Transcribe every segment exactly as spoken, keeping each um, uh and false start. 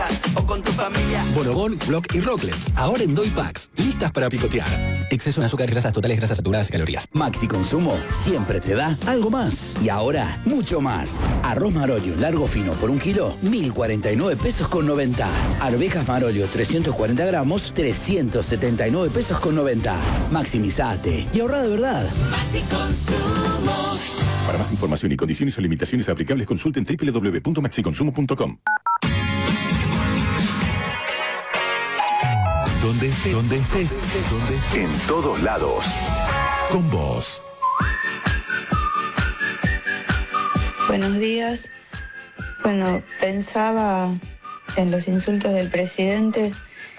estás o con tu familia. Bonobón, Block y Rocklets, ahora en Doy Packs, listas para picotear. Exceso en azúcares, grasas totales, grasas saturadas y calorías. Maxi Consumo siempre te da algo más. Y ahora, mucho más. Arroz Marolio largo fino por un kilo, mil cuarenta y nueve pesos con noventa. Arvejas Marolio trescientos cuarenta gramos, trescientos setenta y nueve pesos con noventa. Maximizate y ahorra de verdad. Maxi Consumo. Para más información y condiciones o limitaciones aplicables, consulten doble u doble u doble u punto maxi consumo punto com. Donde estés, donde estés, donde estés. En todos lados. Con vos. Buenos días. Bueno, pensaba en los insultos del presidente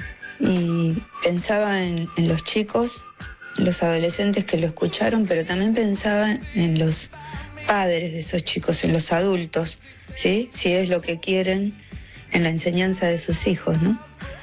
y pensaba en, en los chicos, los adolescentes que lo escucharon, pero también pensaba en los padres de esos chicos, en los adultos, ¿sí? Si es lo que quieren en la enseñanza de sus hijos, ¿no?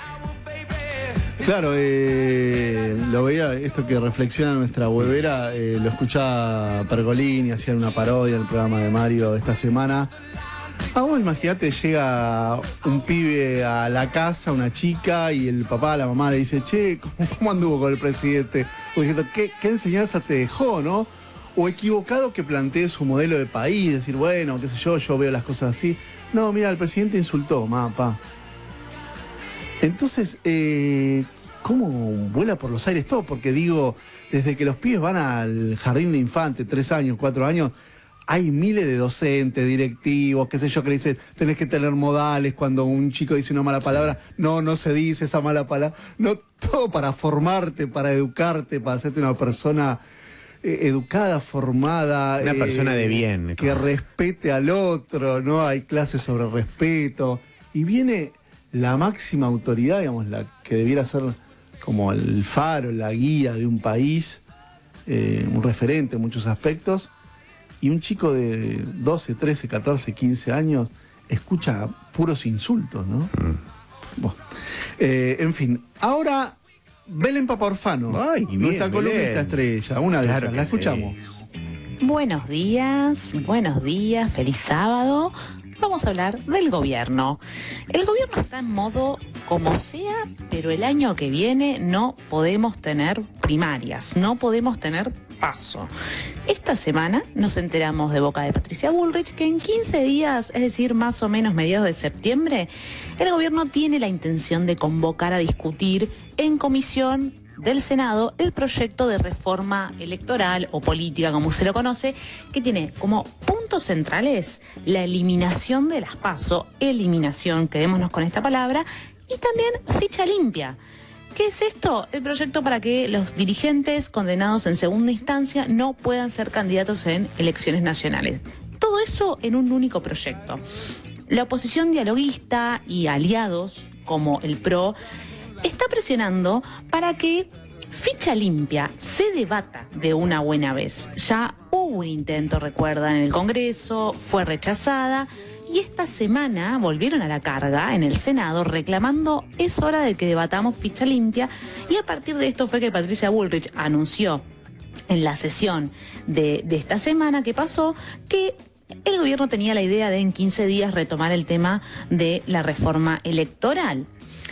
Claro, eh, lo veía, esto que reflexiona nuestra huevera, eh, lo escuchaba Pergolini, hacían una parodia en el programa de Mario esta semana. Ah, vos imaginate, llega un pibe a la casa, una chica, y el papá, la mamá le dice, che, ¿cómo, cómo anduvo con el presidente? O diciendo, ¿qué, ¿qué enseñanza te dejó, no? O equivocado que plantee su modelo de país, decir, bueno, qué sé yo, yo veo las cosas así. No, mira, el presidente insultó, mamá, papá. Entonces, eh, ¿cómo vuela por los aires todo? Porque digo, desde que los pibes van al jardín de infantes, tres años, cuatro años, hay miles de docentes, directivos, qué sé yo, que le dicen, tenés que tener modales cuando un chico dice una mala palabra. No, no se dice esa mala palabra. No, todo para formarte, para educarte, para hacerte una persona eh, educada, formada. Una eh, persona de bien. Que respete al otro, ¿no? Hay clases sobre respeto. Y viene la máxima autoridad, digamos, la que debiera ser como el faro, la guía de un país, eh, un referente en muchos aspectos. Y un chico de doce, trece, catorce, quince años escucha puros insultos, ¿no? Mm. Bueno, eh, en fin, ahora Belén Papaorfano, Ay, bien, nuestra Belén. columnista estrella, una de Claro ellas, que la escuchamos. sí. Buenos días, buenos días, feliz sábado. Vamos a hablar del gobierno. El gobierno está en modo como sea, pero el año que viene no podemos tener primarias, no podemos tener paso. Esta semana nos enteramos de boca de Patricia Bullrich que en quince días, es decir, más o menos mediados de septiembre, el gobierno tiene la intención de convocar a discutir en comisión del Senado el proyecto de reforma electoral o política, como se lo conoce, que tiene como puntos centrales la eliminación de las PASO, eliminación, quedémonos con esta palabra, y también ficha limpia. ¿Qué es esto? El proyecto para que los dirigentes condenados en segunda instancia no puedan ser candidatos en elecciones nacionales. Todo eso en un único proyecto. La oposición dialoguista y aliados, como el P R O, está presionando para que ficha limpia se debata de una buena vez. Ya hubo un intento, recuerdan, en el Congreso, fue rechazada. Y esta semana volvieron a la carga en el Senado reclamando es hora de que debatamos ficha limpia, y a partir de esto fue que Patricia Bullrich anunció en la sesión de, de esta semana que pasó que el gobierno tenía la idea de en quince días retomar el tema de la reforma electoral.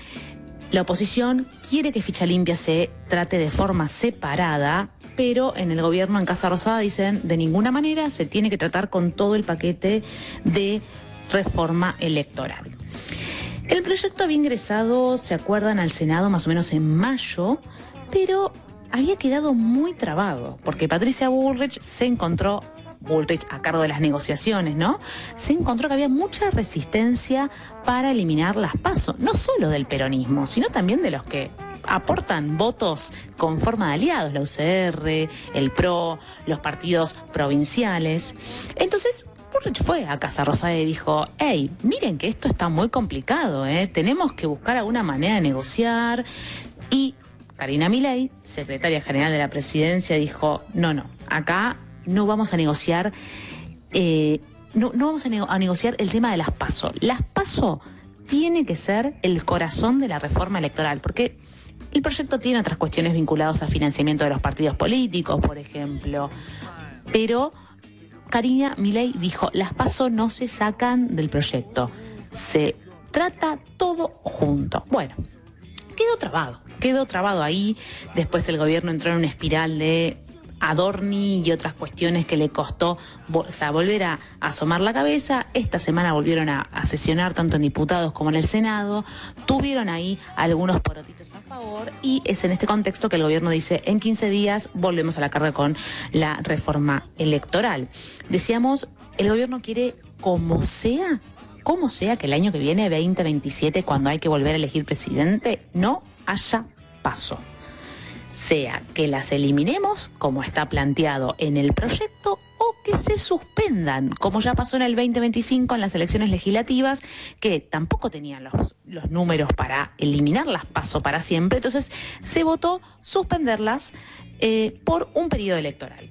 La oposición quiere que ficha limpia se trate de forma separada, pero en el gobierno, en Casa Rosada, dicen de ninguna manera, se tiene que tratar con todo el paquete de reforma electoral. El proyecto había ingresado, se acuerdan, al Senado más o menos en mayo, pero había quedado muy trabado, porque Patricia Bullrich se encontró, Bullrich a cargo de las negociaciones, ¿no? Se encontró que había mucha resistencia para eliminar las PASO, no solo del peronismo, sino también de los que aportan votos con forma de aliados, la U C R, el P R O, los partidos provinciales. Entonces, Bullrich fue a Casa Rosada y dijo, hey, miren que esto está muy complicado, ¿eh? Tenemos que buscar alguna manera de negociar. Y Karina Milei, secretaria general de la presidencia, dijo, no, no, acá no vamos a negociar, eh, no, no vamos a, nego- a negociar el tema de las PASO. Las PASO tiene que ser el corazón de la reforma electoral, porque el proyecto tiene otras cuestiones vinculadas a financiamiento de los partidos políticos, por ejemplo. Pero Karina Milei dijo, las PASO no se sacan del proyecto. Se trata todo junto. Bueno, quedó trabado, quedó trabado ahí. Después el gobierno entró en una espiral de Adorni y otras cuestiones que le costó o sea, volver a, a asomar la cabeza. Esta semana volvieron a, a sesionar tanto en diputados como en el Senado. Tuvieron ahí algunos porotitos a favor y es en este contexto que el gobierno dice en quince días volvemos a la carga con la reforma electoral. Decíamos, el gobierno quiere como sea, como sea que el año que viene, veinte veintisiete, cuando hay que volver a elegir presidente, no haya paso. Sea que las eliminemos, como está planteado en el proyecto, o que se suspendan, como ya pasó en el veinte veinticinco en las elecciones legislativas, que tampoco tenían los, los números para eliminarlas paso para siempre. Entonces se votó suspenderlas eh, por un periodo electoral.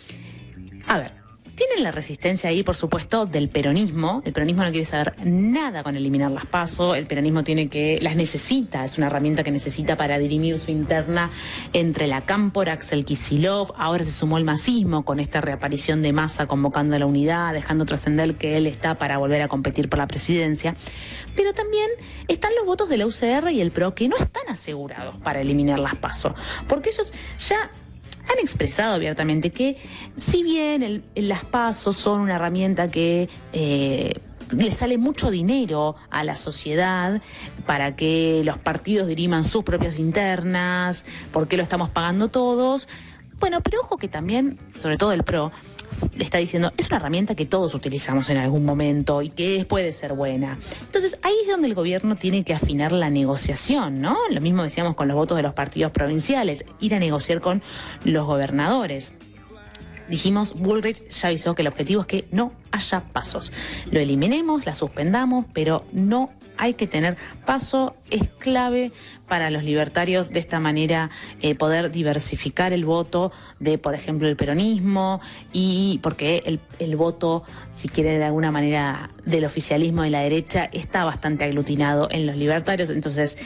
A ver, tienen la resistencia ahí, por supuesto, del peronismo. El peronismo no quiere saber nada con eliminar las PASO. El peronismo tiene que, las necesita, es una herramienta que necesita para dirimir su interna entre la Cámpora, Axel Kicillof. Ahora se sumó el masismo con esta reaparición de Massa convocando a la unidad, dejando trascender que él está para volver a competir por la presidencia. Pero también están los votos de la U C R y el P R O que no están asegurados para eliminar las PASO. Porque ellos ya han expresado abiertamente que si bien el, las PASO son una herramienta que eh, le sale mucho dinero a la sociedad para que los partidos diriman sus propias internas, ¿por qué lo estamos pagando todos? Bueno, pero ojo que también, sobre todo el P R O, le está diciendo, es una herramienta que todos utilizamos en algún momento y que puede ser buena. Entonces, ahí es donde el gobierno tiene que afinar la negociación, ¿no? Lo mismo decíamos con los votos de los partidos provinciales, ir a negociar con los gobernadores. Dijimos, Bullrich ya avisó que el objetivo es que no haya pasos. Lo eliminemos, la suspendamos, pero no hay que tener paso. Es clave para los libertarios de esta manera eh, poder diversificar el voto de, por ejemplo, el peronismo, y porque el, el voto, si quiere de alguna manera, del oficialismo de la derecha está bastante aglutinado en los libertarios. Entonces,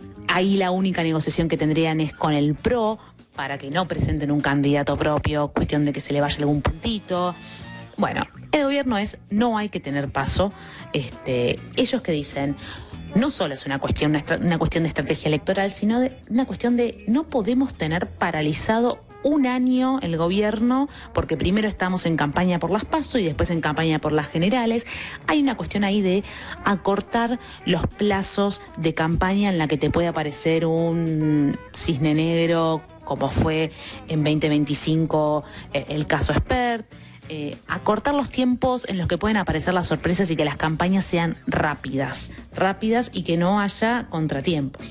ahí la única negociación que tendrían es con el P R O, para que no presenten un candidato propio, cuestión de que se le vaya algún puntito. Bueno, el gobierno es, no hay que tener paso. Este, ellos que dicen, no solo es una cuestión, una, una cuestión de estrategia electoral, sino de una cuestión de no podemos tener paralizado un año el gobierno, porque primero estamos en campaña por las PASO y después en campaña por las generales. Hay una cuestión ahí de acortar los plazos de campaña en la que te puede aparecer un cisne negro, como fue en veinte veinticinco eh, el caso Expert. Eh, acortar los tiempos en los que pueden aparecer las sorpresas y que las campañas sean rápidas, rápidas y que no haya contratiempos.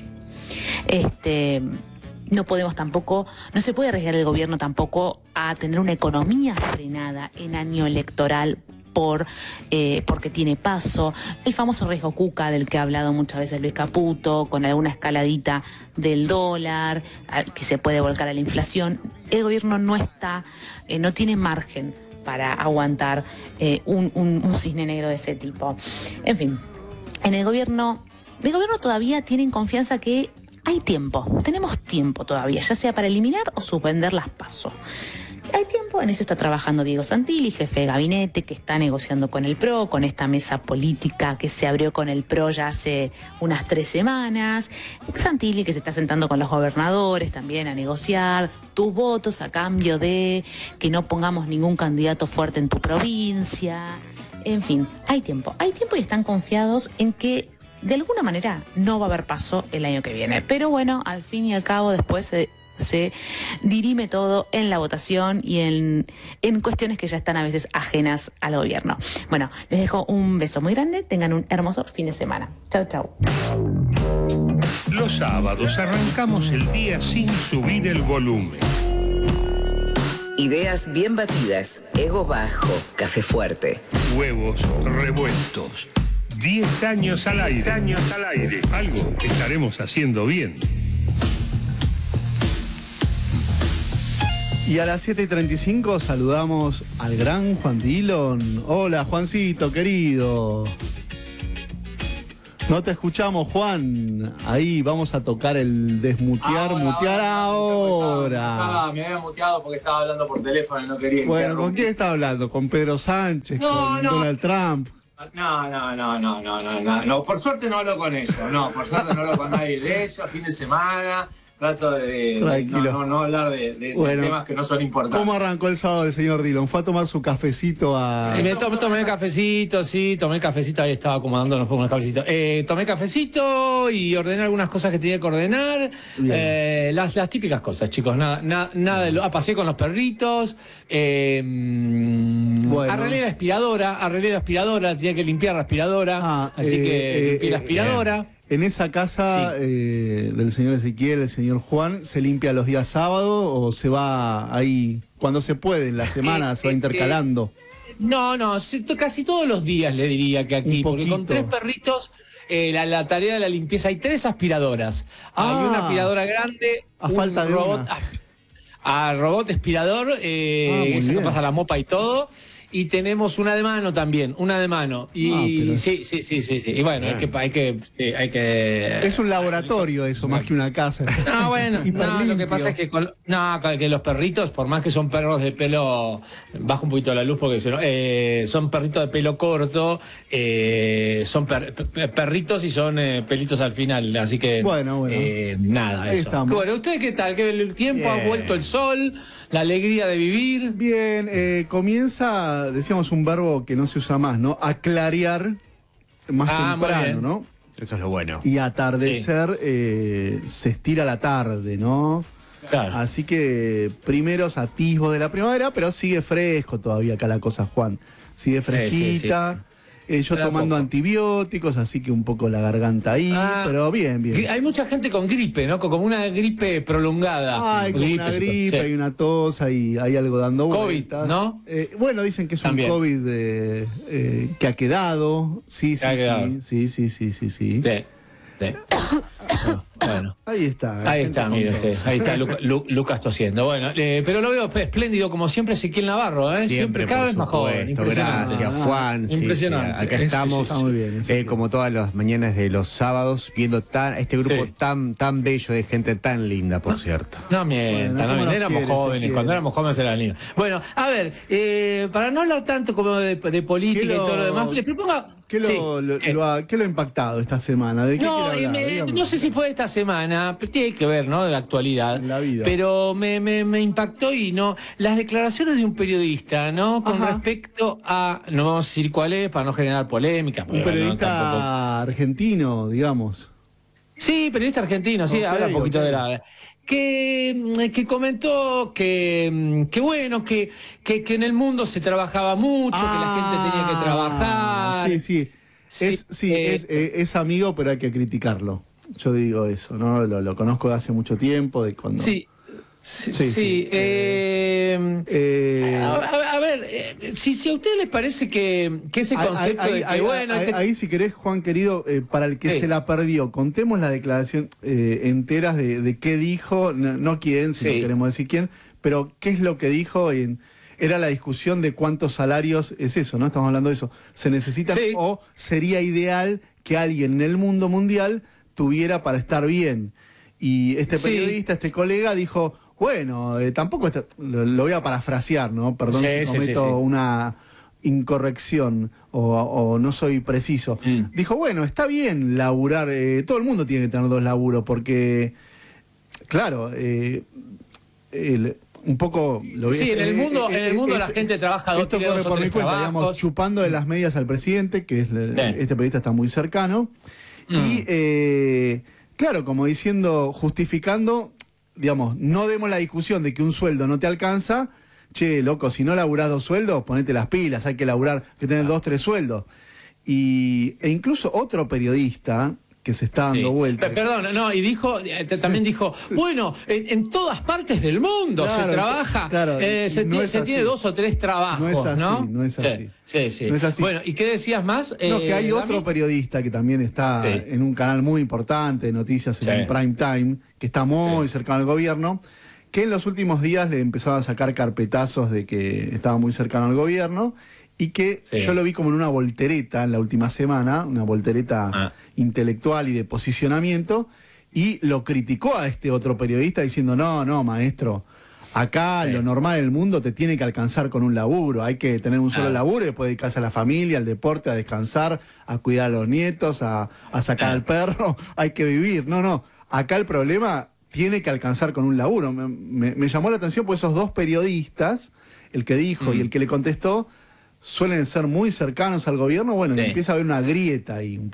Este, no podemos tampoco, no se puede arriesgar el gobierno tampoco a tener una economía frenada en año electoral por eh, porque tiene paso. El famoso riesgo Cuca del que ha hablado muchas veces Luis Caputo, con alguna escaladita del dólar que se puede volcar a la inflación. El gobierno no está, eh, no tiene margen para aguantar eh, un, un, un cisne negro de ese tipo. En fin, en el gobierno, el gobierno todavía tienen confianza que hay tiempo, tenemos tiempo todavía, ya sea para eliminar o suspender las PASO. Hay tiempo, en eso está trabajando Diego Santilli, jefe de gabinete, que está negociando con el P R O, con esta mesa política que se abrió con el P R O ya hace unas tres semanas. Santilli, que se está sentando con los gobernadores también a negociar tus votos a cambio de que no pongamos ningún candidato fuerte en tu provincia. En fin, hay tiempo, hay tiempo y están confiados en que de alguna manera no va a haber paso el año que viene. Pero bueno, al fin y al cabo después se... se dirime todo en la votación y en, en cuestiones que ya están a veces ajenas al gobierno. Bueno, les dejo un beso muy grande, tengan un hermoso fin de semana. Chau, chau. Los sábados arrancamos el día sin subir el volumen. Ideas bien batidas, ego bajo, café fuerte. Huevos revueltos. Diez años al aire. Diez años al aire. Algo estaremos haciendo bien. Y a las siete y treinta y cinco saludamos al gran Juan Dillon. Hola, Juancito, querido. No te escuchamos, Juan. Ahí vamos a tocar el desmutear, ahora, mutear ahora. ahora. Ah, me había muteado porque estaba hablando por teléfono y no quería. Bueno, ¿con quién está hablando? ¿Con Pedro Sánchez? No, ¿Con no. Donald Trump? No, no, no, no, no, no, no, no, por suerte no hablo con ellos, no, por suerte no hablo con nadie de ellos, fin de semana, trato de, de no, no, no hablar de, de, bueno, de temas que no son importantes. ¿Cómo arrancó el sábado el señor Dillon? ¿Fue a tomar su cafecito a...? Me tomé, tomé cafecito, sí, tomé cafecito, ahí estaba acomodándonos por unos cafecitos. Eh, tomé cafecito y ordené algunas cosas que tenía que ordenar, eh, las, las típicas cosas, chicos, nada, nada, nada de lo, ah, pasé con los perritos, eh, bueno. arreglé la aspiradora, arreglé la aspiradora, tenía que limpiar la aspiradora, ah, así eh, que eh, limpié eh, la aspiradora. Eh. En esa casa sí. eh, del señor Ezequiel, el señor Juan, ¿se limpia los días sábados o se va ahí cuando se puede, en la semana, eh, se va eh, intercalando? Eh, no, no, casi todos los días le diría que aquí, porque con tres perritos, eh, la, la tarea de la limpieza, hay tres aspiradoras. Ah, hay una aspiradora grande, a falta de robot, una. A, a robot aspirador, eh, ah, esa que pasa la mopa y todo. Y tenemos una de mano también, una de mano. Y ah, pero... sí, sí, sí, sí, sí. Y bueno, hay que, hay que, sí, hay que. Es un laboratorio eso, más que una casa. No, bueno, no, lo que pasa es que con, no, que los perritos, por más que son perros de pelo, bajo un poquito la luz porque se, eh, son perritos de pelo corto, eh, son per, per, perritos y son eh, pelitos al final, así que bueno, bueno. Eh, nada, eso. Estamos. Bueno, ¿ustedes qué tal? Que el tiempo Bien. ha vuelto el sol, la alegría de vivir. Bien, eh, comienza. Decíamos un verbo que no se usa más, ¿no? A clarear más ah, temprano, ¿no? Eso es lo bueno. Y atardecer sí. eh, se estira la tarde, ¿no? Claro. Así que primeros atisbos de la primavera, pero sigue fresco todavía acá la cosa, Juan. Sigue fresquita. Sí, sí, sí. Eh, yo Era tomando poco. antibióticos, así que un poco la garganta ahí, ah, pero bien, bien. Hay mucha gente con gripe, ¿no? Como una gripe prolongada. Ah, hay como gripe, una gripe, sí. hay una tos, hay, hay algo dando vueltas. COVID, ¿no? Eh, bueno, dicen que es También. un COVID de, eh, que ha quedado. Sí, sí, sí, quedado. sí, sí, sí, sí, sí. Sí, sí. Bueno. Ahí está. Ahí está, mire usted. Ahí está Luca, Lu, Lucas tosiendo. Bueno, eh, pero lo veo espléndido como siempre Ezequiel Navarro, ¿eh? Siempre, siempre cada vez más joven. Gracias, Juan. Impresionante. Sí, sí. Acá estamos, está muy bien, eh, como todas las mañanas de los sábados, viendo tan, este grupo sí. tan, tan bello de gente tan linda, por no, cierto. No mientan, bueno, no mientan. Éramos quiere, jóvenes, cuando éramos jóvenes era linda. Bueno, a ver, eh, para no hablar tanto como de, de política lo, y todo lo demás, les propongo. ¿Qué lo, sí, lo, eh. lo ha, ¿Qué lo ha impactado esta semana? ¿De qué no, hablar, me, no sé si fue esta semana, pero tiene que ver, ¿no? De la actualidad. La vida. Pero me, me, me impactó y no las declaraciones de un periodista, ¿no? Con Ajá. respecto a, no vamos a decir cuál es, para no generar polémica. Un periodista no, tampoco... argentino, digamos. Sí, periodista argentino, sí, okay, habla un poquito okay. de la... Que, que comentó que, que bueno, que, que, que en el mundo se trabajaba mucho, ah, que la gente tenía que trabajar. Sí, sí, sí, es, sí eh, es, es amigo, pero hay que criticarlo. Yo digo eso, ¿no? Lo, lo conozco de hace mucho tiempo, de cuando... Sí. Sí, sí, sí. Eh, eh, a, a ver, eh, si, si a ustedes les parece que, que ese concepto ahí, de que, ahí, bueno... Ahí, este... ahí, si querés, Juan querido, eh, para el que sí. se la perdió, contemos la declaración eh, enteras de, de qué dijo, no, no quién, si sí. no queremos decir quién, pero qué es lo que dijo en... Era la discusión de cuántos salarios, es eso, ¿no? Estamos hablando de eso. ¿Se necesitan sí. o sería ideal que alguien en el mundo mundial tuviera para estar bien? Y este periodista, sí. este colega dijo... Bueno, eh, tampoco está, lo, lo voy a parafrasear, ¿no? Perdón sí, si cometo sí, sí, sí. una incorrección o, o no soy preciso. Mm. Dijo, bueno, está bien laburar, eh, todo el mundo tiene que tener dos laburos, porque, claro, eh, el, un poco... Lo sí, en el mundo, eh, en el mundo eh, la eh, gente trabaja dos, esto corre por mi cuenta, digamos, chupando de las medias al presidente, que es le, este periodista está muy cercano, mm. y, eh, claro, como diciendo, justificando... Digamos, no demos la discusión de que un sueldo no te alcanza. Che, loco, si no laburás dos sueldos, ponete las pilas, hay que laburar, que tener dos, tres sueldos. Y, e incluso otro periodista que se está dando sí. vuelta. Perdón, no, y dijo, eh, también dijo, sí. bueno, en, en todas partes del mundo claro, se trabaja, claro, eh, se, no se tiene dos o tres trabajos, no es así, ¿no? No es así. Sí, sí. No es así. Bueno, ¿y qué decías más? No, eh, que hay Dami? otro periodista que también está sí. en un canal muy importante de noticias sí. en Prime Time, que está muy sí. cercano al gobierno, que en los últimos días le empezaban a sacar carpetazos de que estaba muy cercano al gobierno, y que sí. yo lo vi como en una voltereta en la última semana, una voltereta ah. intelectual y de posicionamiento, y lo criticó a este otro periodista diciendo, no, no, maestro, Acá sí. Lo normal en el mundo te tiene que alcanzar con un laburo. Hay que tener un solo ah. laburo y después dedicarse a la familia, al deporte, a descansar, a cuidar a los nietos, a, a sacar ah. al perro. Hay que vivir. No, no. Acá el problema tiene que alcanzar con un laburo. Me, me, me llamó la atención porque esos dos periodistas, el que dijo mm. y el que le contestó, suelen ser muy cercanos al gobierno. Bueno, sí. y empieza a haber una grieta ahí un poco.